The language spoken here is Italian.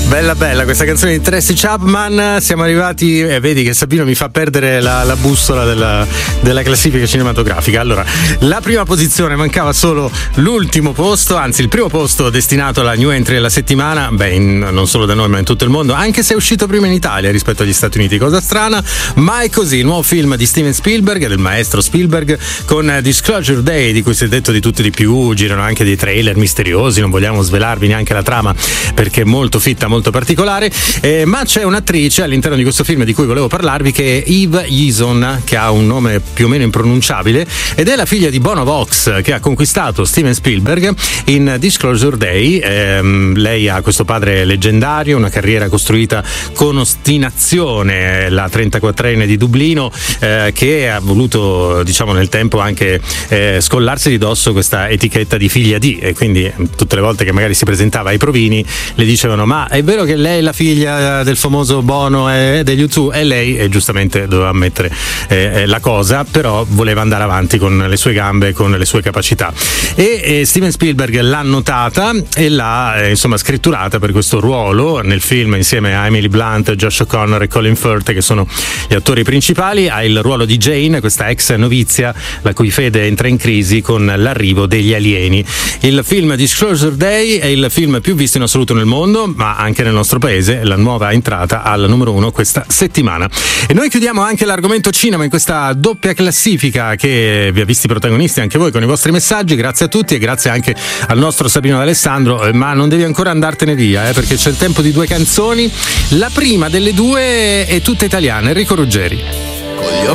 Bella questa canzone di Tracy Chapman. Siamo arrivati, vedi che Sabino mi fa perdere la bussola della classifica cinematografica. Allora, la prima posizione, mancava solo l'ultimo posto, anzi il primo posto destinato alla new entry della settimana, non solo da noi ma in tutto il mondo, anche se è uscito prima in Italia rispetto agli Stati Uniti, cosa strana, ma è così. Il nuovo film di Steven Spielberg, del maestro Spielberg, con Disclosure Day, di cui si è detto di tutto e di più, girano anche dei trailer misteriosi, non vogliamo svelarvi neanche la trama perché è molto fitta, molto particolare, ma c'è un'attrice all'interno di questo film di cui volevo parlarvi, che è Eve Eason, che ha un nome più o meno impronunciabile, ed è la figlia di Bono Vox, che ha conquistato Steven Spielberg in Disclosure Day. Lei ha questo padre leggendario, una carriera costruita con ostinazione, la 34enne di Dublino, che ha voluto, diciamo, nel tempo anche scollarsi di dosso questa etichetta di figlia di, e quindi tutte le volte che magari si presentava ai provini le dicevano: ma è vero che lei è la figlia del famoso Bono e degli U2? E lei giustamente doveva ammettere la cosa, però voleva andare avanti con le sue gambe, con le sue capacità, e Steven Spielberg l'ha notata e l'ha scritturata per questo ruolo nel film, insieme a Emily Blunt, Josh O'Connor e Colin Firth, che sono gli attori principali. Ha il ruolo di Jane, questa ex novizia la cui fede entra in crisi con l'arrivo degli alieni. Il film Disclosure Day è il film più visto in assoluto nel mondo, ma anche nel nostro paese, la nuova entrata al numero 1 questa settimana. E noi chiudiamo anche l'argomento cinema in questa doppia classifica che vi ha visti protagonisti anche voi con i vostri messaggi. Grazie a tutti e grazie anche al nostro Sabino D'Alessandro, ma non devi ancora andartene via, perché c'è il tempo di due canzoni. La prima delle due è tutta italiana, Enrico Ruggeri. Con gli